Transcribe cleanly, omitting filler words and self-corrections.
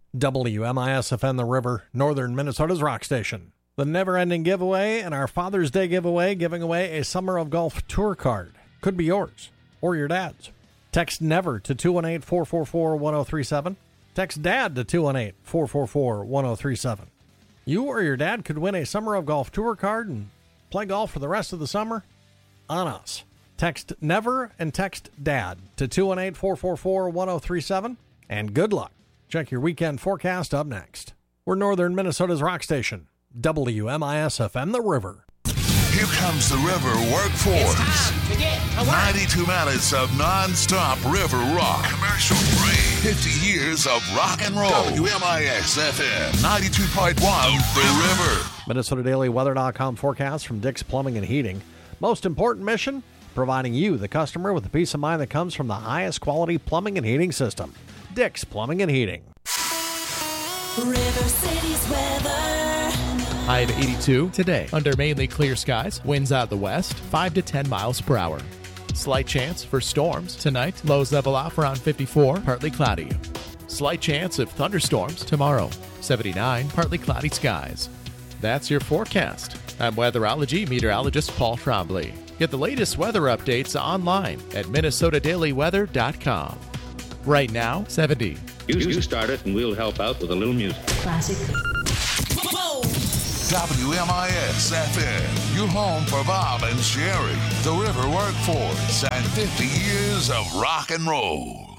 WMIS FM The River, northern Minnesota's rock station. The never-ending giveaway and our Father's Day giveaway, giving away a Summer of Golf tour card. Could be yours or your dad's. Text NEVER to 218-444-1037. Text DAD to 218-444-1037. You or your dad could win a Summer of Golf tour card and play golf for the rest of the summer on us. Text NEVER and text DAD to 218-444-1037. And good luck. Check your weekend forecast up next. We're northern Minnesota's rock station, WMIS FM The River. Here comes the River Workforce. 92 minutes of non-stop river rock. Commercial free. 50 years of rock and roll. WMIS FM 92.1 The River. MinnesotaDailyWeather.com forecast from Dick's Plumbing and Heating. Most important mission, providing you, the customer, with the peace of mind that comes from the highest quality plumbing and heating system. Dick's Plumbing and Heating. River City's weather. High of 82 today. Under mainly clear skies. Winds out of the west, 5 to 10 miles per hour. Slight chance for storms tonight. Lows level off around 54, partly cloudy. Slight chance of thunderstorms tomorrow. 79, partly cloudy skies. That's your forecast. I'm weatherology meteorologist Paul Trombley. Get the latest weather updates online at MinnesotaDailyWeather.com. Right now, 70. You start it and we'll help out with a little music. Classic. WMIS FM, your home for Bob and Sherry, the River Workforce, and 50 years of rock and roll.